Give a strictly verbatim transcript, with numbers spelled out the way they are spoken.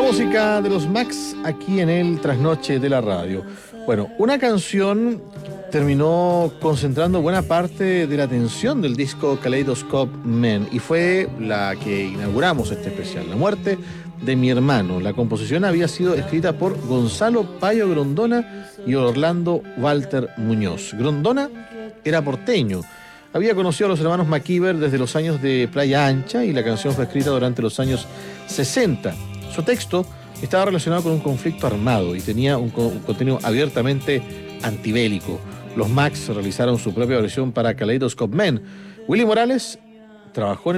música de los Max aquí en el Trasnoche de la Radio. Bueno, una canción terminó concentrando buena parte de la atención del disco Kaleidoscope Man y fue la que inauguramos este especial, La muerte de mi hermano. La composición había sido escrita por Gonzalo Payo Grondona y Orlando Walter Muñoz. Grondona era porteño. Había conocido a los hermanos MacIver desde los años de Playa Ancha y la canción fue escrita durante los años sesenta. Su texto estaba relacionado con un conflicto armado y tenía un, co- un contenido abiertamente antibélico. Los Max realizaron su propia versión para Kaleidoscope Man. Willy Morales trabajó en